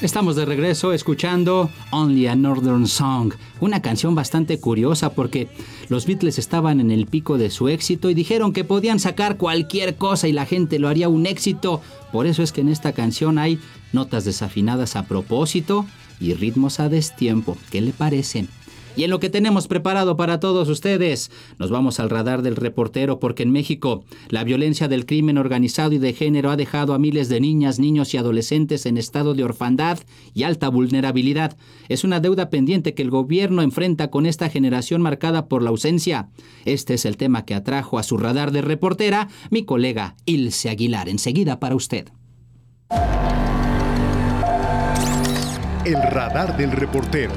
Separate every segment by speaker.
Speaker 1: Estamos de regreso escuchando Only a Northern Song, una canción bastante curiosa porque los Beatles estaban en el pico de su éxito y dijeron que podían sacar cualquier cosa y la gente lo haría un éxito. Por eso es que en esta canción hay notas desafinadas a propósito y ritmos a destiempo. ¿Qué le parecen? Y en lo que tenemos preparado para todos ustedes, nos vamos al radar del reportero porque en México la violencia del crimen organizado y de género ha dejado a miles de niñas, niños y adolescentes en estado de orfandad y alta vulnerabilidad. Es una deuda pendiente que el gobierno enfrenta con esta generación marcada por la ausencia. Este es el tema que atrajo a su radar de reportera mi colega Ilse Aguilar. Enseguida para usted.
Speaker 2: El radar del reportero.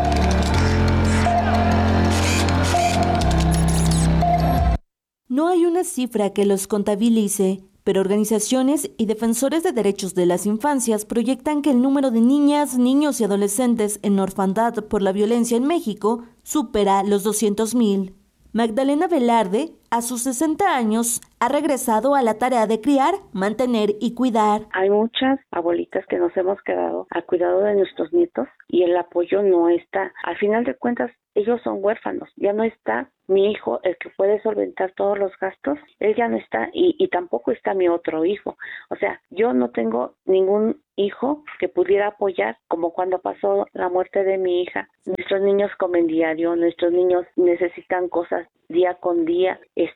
Speaker 3: No hay una cifra que los contabilice, pero organizaciones y defensores de derechos de las infancias proyectan que el número de niñas, niños y adolescentes en orfandad por la violencia en México supera los 200,000. Magdalena Velarde, a sus 60 años, ha regresado a la tarea de criar, mantener y cuidar.
Speaker 4: Hay muchas abuelitas que nos hemos quedado al cuidado de nuestros nietos y el apoyo no está. Al final de cuentas, ellos son huérfanos. Ya no está mi hijo, el que puede solventar todos los gastos. Él ya no está y tampoco está mi otro hijo. O sea, yo no tengo ningún hijo que pudiera apoyar, como cuando pasó la muerte de mi hija. Nuestros niños comen diario, nuestros niños necesitan cosas día con día,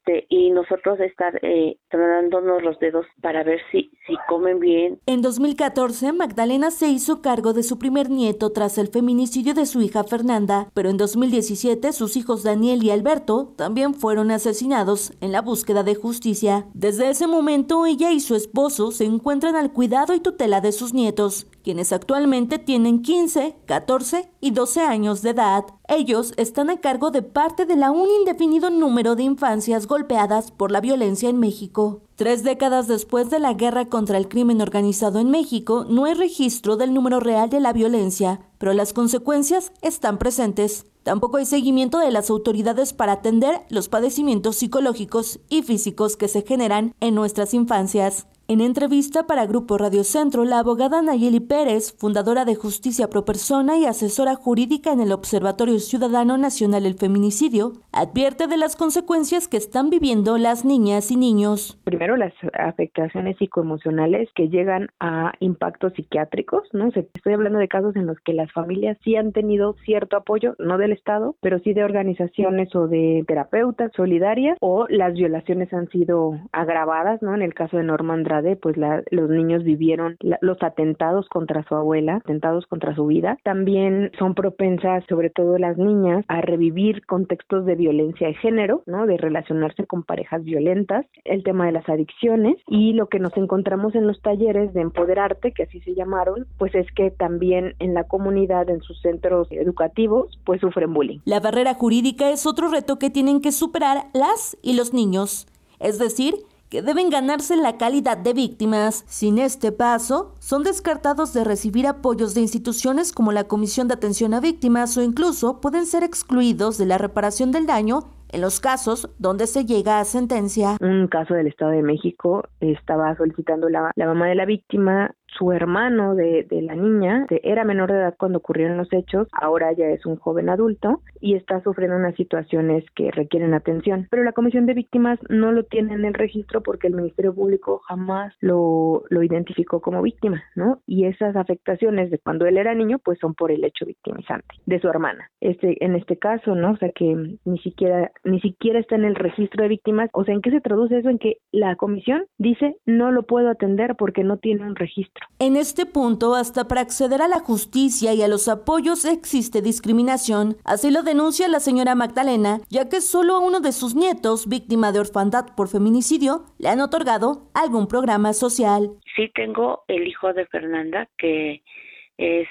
Speaker 4: y nosotros estar tronándonos los dedos para ver si comen bien.
Speaker 3: En 2014, Magdalena se hizo cargo de su primer nieto tras el feminicidio de su hija Fernanda, pero en 2017 sus hijos Daniel y Alberto también fueron asesinados en la búsqueda de justicia. Desde ese momento, ella y su esposo se encuentran al cuidado y tutela de sus nietos, quienes actualmente tienen 15, 14 y 12 años de edad. Ellos están a cargo de parte del aún indefinido número de infancias golpeadas por la violencia en México. 3 décadas después de la guerra contra el crimen organizado en México, no hay registro del número real de la violencia, pero las consecuencias están presentes. Tampoco hay seguimiento de las autoridades para atender los padecimientos psicológicos y físicos que se generan en nuestras infancias. En entrevista para Grupo Radio Centro, la abogada Nayeli Pérez, fundadora de Justicia Pro Persona y asesora jurídica en el Observatorio Ciudadano Nacional del Feminicidio, advierte de las consecuencias que están viviendo las niñas y niños.
Speaker 5: Primero, las afectaciones psicoemocionales que llegan a impactos psiquiátricos, ¿no? Estoy hablando de casos en los que las familias sí han tenido cierto apoyo, no del Estado, pero sí de organizaciones o de terapeutas solidarias, o las violaciones han sido agravadas, ¿no? En el caso de Norma Andrade, pues los niños vivieron los atentados contra su abuela, atentados contra su vida. También son propensas, sobre todo las niñas, a revivir contextos de violencia de género, ¿no? De relacionarse con parejas violentas, el tema de las adicciones, y lo que nos encontramos en los talleres de Empoderarte, que así se llamaron, pues es que también en la comunidad, en sus centros educativos, pues sufren bullying.
Speaker 3: La barrera jurídica es otro reto que tienen que superar las y los niños, es decir, que deben ganarse la calidad de víctimas. Sin este paso, son descartados de recibir apoyos de instituciones como la Comisión de Atención a Víctimas o incluso pueden ser excluidos de la reparación del daño en los casos donde se llega a sentencia.
Speaker 5: Un caso del Estado de México, estaba solicitando la mamá de la víctima, su hermano de la niña, que era menor de edad cuando ocurrieron los hechos, ahora ya es un joven adulto y está sufriendo unas situaciones que requieren atención. Pero la Comisión de Víctimas no lo tiene en el registro porque el Ministerio Público jamás lo identificó como víctima, ¿no? Y esas afectaciones de cuando él era niño, pues son por el hecho victimizante de su hermana. En este caso, ¿no? O sea que ni siquiera está en el registro de víctimas. O sea, ¿en qué se traduce eso? En que la comisión dice no lo puedo atender porque no tiene un registro.
Speaker 3: En este punto, hasta para acceder a la justicia y a los apoyos existe discriminación. Así lo denuncia la señora Magdalena, ya que solo a uno de sus nietos, víctima de orfandad por feminicidio, le han otorgado algún programa social.
Speaker 4: Sí, tengo el hijo de Fernanda, que es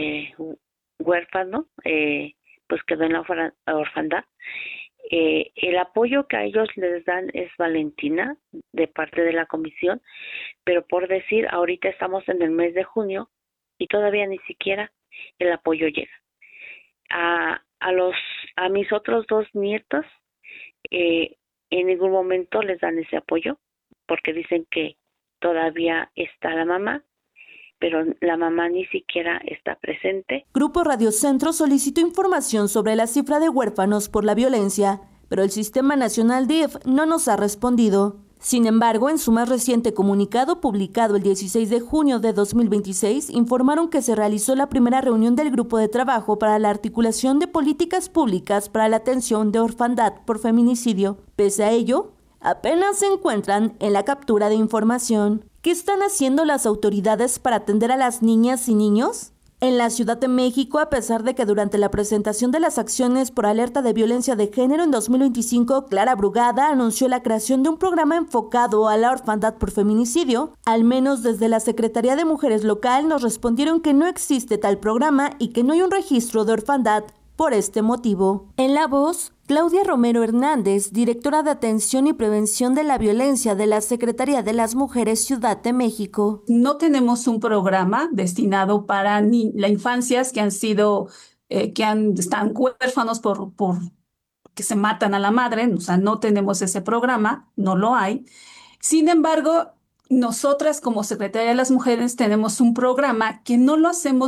Speaker 4: huérfano, pues quedó en la orfandad. El apoyo que a ellos les dan es Valentina, de parte de la comisión, pero por decir, ahorita estamos en el mes de junio y todavía ni siquiera el apoyo llega. A mis otros 2 nietos, en ningún momento les dan ese apoyo, porque dicen que todavía está la mamá pero la mamá ni siquiera está presente.
Speaker 3: Grupo Radio Centro solicitó información sobre la cifra de huérfanos por la violencia, pero el Sistema Nacional DIF no nos ha respondido. Sin embargo, en su más reciente comunicado publicado el 16 de junio de 2026, informaron que se realizó la primera reunión del Grupo de Trabajo para la articulación de políticas públicas para la atención de orfandad por feminicidio. Pese a ello, apenas se encuentran en la captura de información. ¿Qué están haciendo las autoridades para atender a las niñas y niños? En la Ciudad de México, a pesar de que durante la presentación de las acciones por alerta de violencia de género en 2025, Clara Brugada anunció la creación de un programa enfocado a la orfandad por feminicidio, al menos desde la Secretaría de Mujeres local nos respondieron que no existe tal programa y que no hay un registro de orfandad por este motivo. En La Voz, Claudia Romero Hernández, directora de Atención y Prevención de la Violencia de la Secretaría de las Mujeres Ciudad de México.
Speaker 6: No tenemos un programa destinado para las infancias que han sido, están huérfanos por que se matan a la madre, o sea, no tenemos ese programa, no lo hay. Sin embargo, nosotras como Secretaría de las Mujeres tenemos un programa que no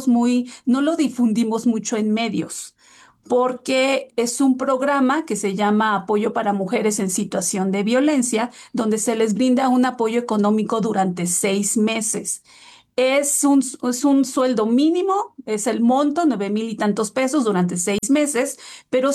Speaker 6: lo difundimos mucho en medios, porque es un programa que se llama Apoyo para Mujeres en Situación de Violencia, donde se les brinda un apoyo económico durante 6 meses. Es un sueldo mínimo, es el monto, 9,000 y tantos pesos durante 6 meses, pero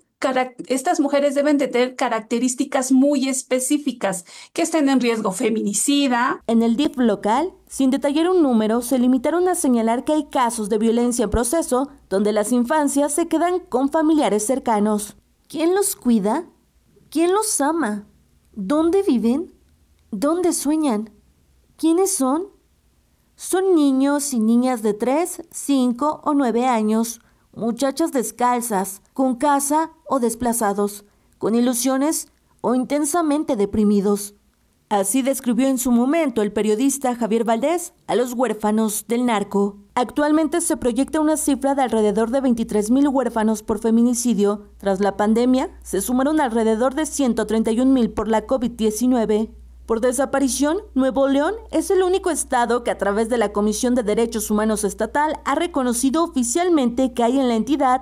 Speaker 6: estas mujeres deben de tener características muy específicas, que estén en riesgo feminicida.
Speaker 3: En el DIF local, sin detallar un número, se limitaron a señalar que hay casos de violencia en proceso donde las infancias se quedan con familiares cercanos. ¿Quién los cuida? ¿Quién los ama? ¿Dónde viven? ¿Dónde sueñan? ¿Quiénes son? Son niños y niñas de 3, 5 o 9 años, muchachas descalzas, con casa o desplazados, con ilusiones o intensamente deprimidos. Así describió en su momento el periodista Javier Valdés a los huérfanos del narco. Actualmente se proyecta una cifra de alrededor de 23,000 huérfanos por feminicidio. Tras la pandemia, se sumaron alrededor de 131,000 por la COVID-19. Por desaparición, Nuevo León es el único estado que a través de la Comisión de Derechos Humanos Estatal ha reconocido oficialmente que hay en la entidad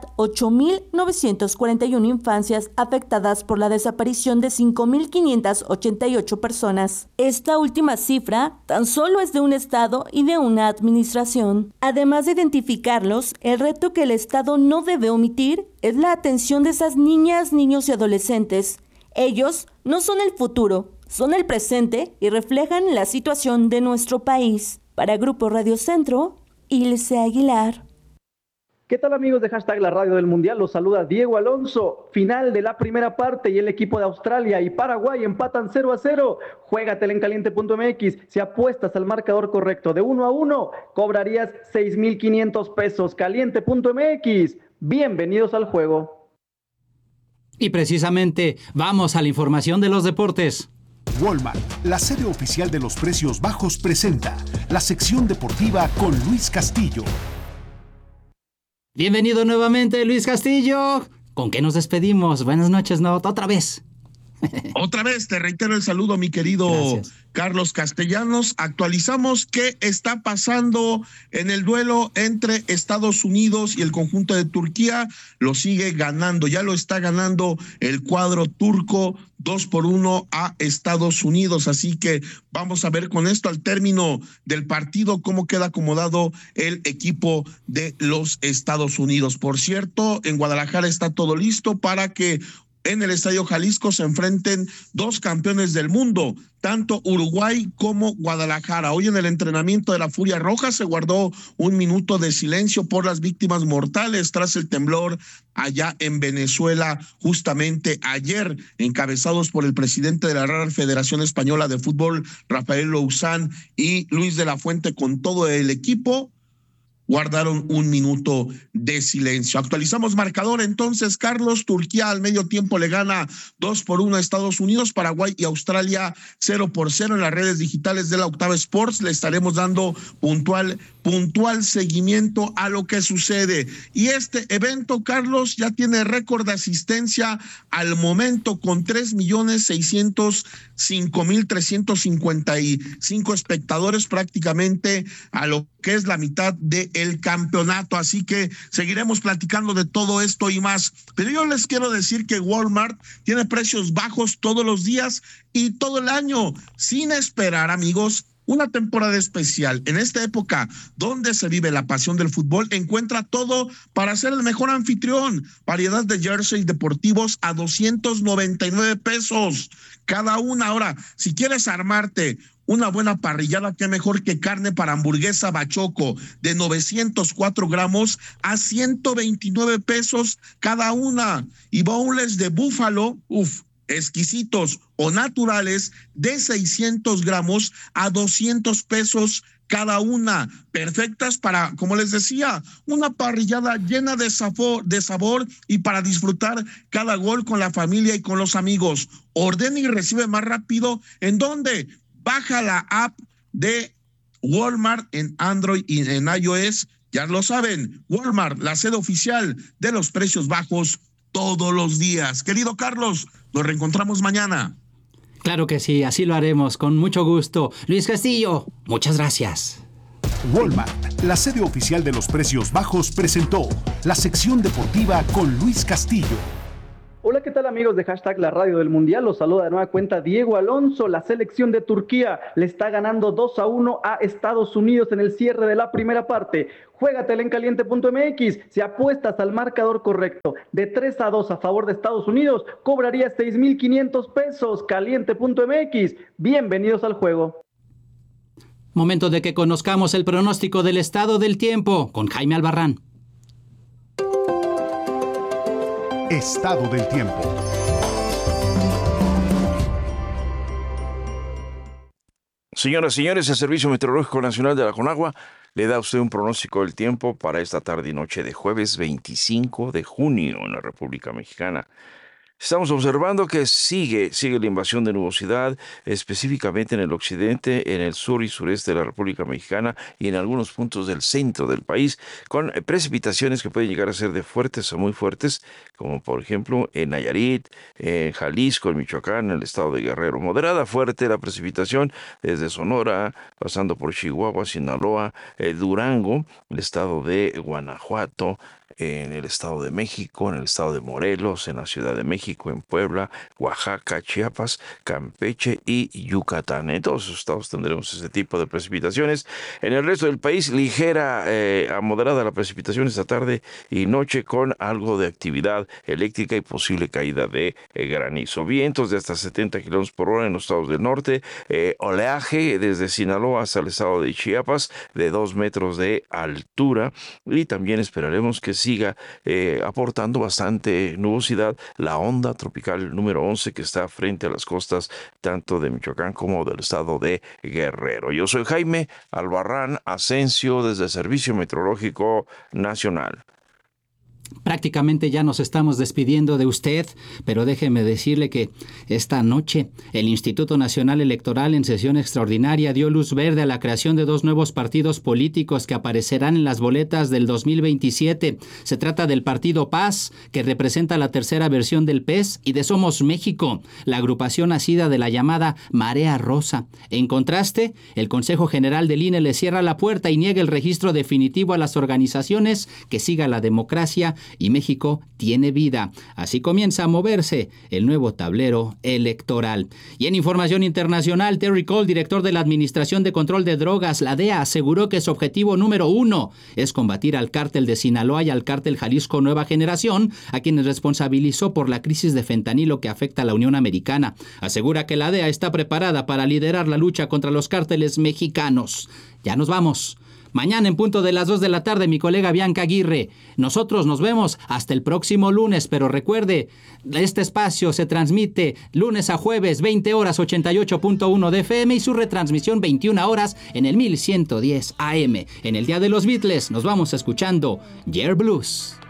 Speaker 3: 8,941 infancias afectadas por la desaparición de 5,588 personas. Esta última cifra tan solo es de un estado y de una administración. Además de identificarlos, el reto que el estado no debe omitir es la atención de esas niñas, niños y adolescentes. Ellos no son el futuro, son el presente y reflejan la situación de nuestro país. Para Grupo Radio Centro, Ilse Aguilar.
Speaker 7: ¿Qué tal, amigos de Hashtag La Radio del Mundial? Los saluda Diego Alonso. Final de la primera parte y el equipo de Australia y Paraguay empatan 0-0. Juégatela en caliente.mx. Si apuestas al marcador correcto de 1-1, cobrarías 6,500 pesos. Caliente.mx. Bienvenidos al juego.
Speaker 1: Y precisamente vamos a la información de los deportes.
Speaker 2: Walmart, la sede oficial de los precios bajos, presenta la sección deportiva con Luis Castillo.
Speaker 1: Bienvenido nuevamente, Luis Castillo. ¿Con qué nos despedimos? Buenas noches, ¿no? Otra vez.
Speaker 8: Otra vez te reitero el saludo, mi querido Carlos Castellanos. Actualizamos qué está pasando en el duelo entre Estados Unidos y el conjunto de Turquía. Lo sigue ganando, ya lo está ganando el cuadro turco 2-1 a Estados Unidos. Así que vamos a ver con esto al término del partido cómo queda acomodado el equipo de los Estados Unidos. Por cierto, en Guadalajara está todo listo para que en el Estadio Jalisco se enfrenten 2 campeones del mundo, tanto Uruguay como Guadalajara. Hoy en el entrenamiento de la Furia Roja se guardó un minuto de silencio por las víctimas mortales tras el temblor allá en Venezuela, justamente ayer, encabezados por el presidente de la Real Federación Española de Fútbol, Rafael Louzán, y Luis de la Fuente con todo el equipo. guardaron un minuto de silencio. Actualizamos marcador entonces, Carlos. Turquía al medio tiempo le gana 2-1 a Estados Unidos, Paraguay y Australia 0-0. En las redes digitales de la Octava Sports le estaremos dando puntual seguimiento a lo que sucede. Y este evento, Carlos, ya tiene récord de asistencia al momento con 3,605,355 espectadores, prácticamente a lo que es la mitad del campeonato. Así que seguiremos platicando de todo esto y más. Pero yo les quiero decir que Walmart tiene precios bajos todos los días y todo el año, sin esperar, amigos. Una temporada especial. En esta época donde se vive la pasión del fútbol, encuentra todo para ser el mejor anfitrión. Variedad de jerseys deportivos a 299 pesos cada una. Ahora, si quieres armarte una buena parrillada, qué mejor que carne para hamburguesa Bachoco de 904 gramos a 129 pesos cada una. Y boneless de búfalo, exquisitos o naturales de 600 gramos a 200 pesos cada una, perfectas para, como les decía, una parrillada llena de sabor y para disfrutar cada gol con la familia y con los amigos. Ordena y recibe más rápido. ¿En dónde? Baja la app de Walmart en Android y en iOS. Ya lo saben, Walmart, la sede oficial de los precios bajos todos los días. Querido Carlos, nos reencontramos mañana.
Speaker 1: Claro que sí, así lo haremos, con mucho gusto. Luis Castillo, muchas gracias.
Speaker 2: Walmart, la sede oficial de los precios bajos, presentó la sección deportiva con Luis Castillo.
Speaker 7: Hola, ¿qué tal amigos de Hashtag La Radio del Mundial? Los saluda de nueva cuenta Diego Alonso. La selección de Turquía le está ganando 2-1 a Estados Unidos en el cierre de la primera parte. Juégatela en caliente.mx. Si apuestas al marcador correcto de 3-2 a favor de Estados Unidos, cobrarías 6,500 pesos. Caliente.mx. Bienvenidos al juego.
Speaker 1: Momento de que conozcamos el pronóstico del estado del tiempo con Jaime Albarrán.
Speaker 2: Estado del tiempo.
Speaker 9: Señoras y señores, el Servicio Meteorológico Nacional de la Conagua le da a usted un pronóstico del tiempo para esta tarde y noche de jueves 25 de junio en la República Mexicana. Estamos observando que sigue la invasión de nubosidad, específicamente en el occidente, en el sur y sureste de la República Mexicana y en algunos puntos del centro del país, con precipitaciones que pueden llegar a ser de fuertes a muy fuertes, como por ejemplo en Nayarit, en Jalisco, en Michoacán, en el estado de Guerrero. Moderada fuerte la precipitación desde Sonora, pasando por Chihuahua, Sinaloa, Durango, el estado de Guanajuato, en el Estado de México, en el Estado de Morelos, en la Ciudad de México, en Puebla, Oaxaca, Chiapas, Campeche y Yucatán. En todos esos estados tendremos ese tipo de precipitaciones. En el resto del país, ligera a moderada la precipitación esta tarde y noche con algo de actividad eléctrica y posible caída de granizo. Vientos de hasta 70 kilómetros por hora en los estados del norte. Oleaje desde Sinaloa hasta el estado de Chiapas de 2 metros de altura. Y también esperaremos que siga aportando bastante nubosidad la onda tropical número 11 que está frente a las costas tanto de Michoacán como del estado de Guerrero. Yo soy Jaime Albarrán Asensio desde el Servicio Meteorológico Nacional.
Speaker 1: Prácticamente ya nos estamos despidiendo de usted, pero déjeme decirle que esta noche el Instituto Nacional Electoral en sesión extraordinaria dio luz verde a la creación de 2 nuevos partidos políticos que aparecerán en las boletas del 2027. Se trata del Partido Paz, que representa la tercera versión del PES, y de Somos México, la agrupación nacida de la llamada Marea Rosa. En contraste, el Consejo General del INE le cierra la puerta y niega el registro definitivo a las organizaciones que siga la democracia y México tiene vida. Así comienza a moverse el nuevo tablero electoral. Y en información internacional, Terry Cole, director de la Administración de Control de Drogas, la DEA, aseguró que su objetivo número 1 es combatir al cártel de Sinaloa y al cártel Jalisco Nueva Generación, a quienes responsabilizó por la crisis de fentanilo que afecta a la Unión Americana. Asegura que la DEA está preparada para liderar la lucha contra los cárteles mexicanos. Ya nos vamos. Mañana en punto de las 2 de la tarde, mi colega Bianca Aguirre. Nosotros nos vemos hasta el próximo lunes, pero recuerde, este espacio se transmite lunes a jueves, 20 horas, 88.1 de FM y su retransmisión 21 horas en el 1110 AM. En el Día de los Beatles nos vamos escuchando Year Blues.